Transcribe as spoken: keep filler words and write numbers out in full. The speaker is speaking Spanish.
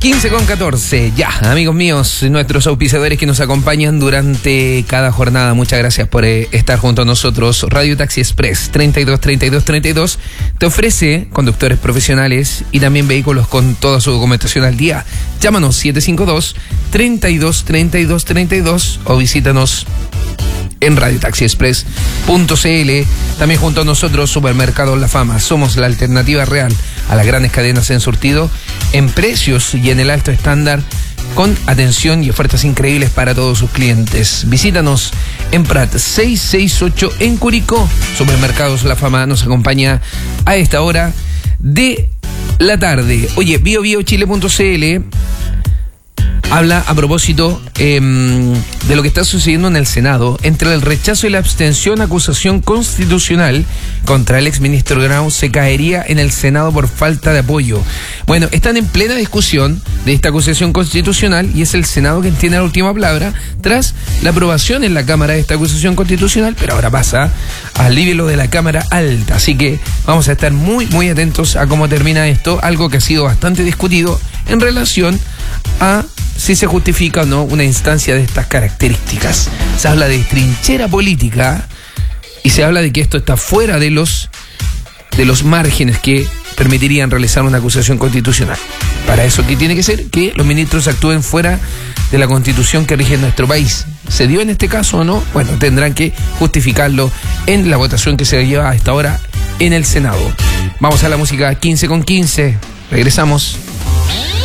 quince con catorce, ya, amigos míos, nuestros auspiciadores que nos acompañan durante cada jornada, muchas gracias por eh, estar junto a nosotros. Radio Taxi Express treinta y dos treinta y dos treinta y dos te ofrece conductores profesionales y también vehículos con toda su documentación al día. Llámanos siete cinco dos, treinta y dos treinta y dos treinta y dos o visítanos en radio taxi express punto c l. También junto a nosotros Supermercados La Fama. Somos la alternativa real a las grandes cadenas en surtido, en precios y en el alto estándar, con atención y ofertas increíbles para todos sus clientes. Visítanos en Prat seiscientos sesenta y ocho en Curicó. Supermercados La Fama nos acompaña a esta hora de la tarde. Oye, bio bio chile punto c l habla a propósito eh, de lo que está sucediendo en el Senado entre el rechazo y la abstención. Acusación constitucional contra el exministro Grau se caería en el Senado por falta de apoyo. Bueno, están en plena discusión de esta acusación constitucional y es el Senado quien tiene la última palabra tras la aprobación en la Cámara de esta acusación constitucional, pero ahora pasa al nivel de la Cámara Alta. Así que vamos a estar muy, muy atentos a cómo termina esto, algo que ha sido bastante discutido en relación a si se justifica o no una instancia de estas características. Se habla de trinchera política y se habla de que esto está fuera de los de los márgenes que permitirían realizar una acusación constitucional. Para eso, ¿qué tiene que ser? Que los ministros actúen fuera de la Constitución que rige nuestro país. ¿Se dio en este caso o no? Bueno, tendrán que justificarlo en la votación que se lleva a esta hora en el Senado. Vamos a la música quince con quince. Regresamos.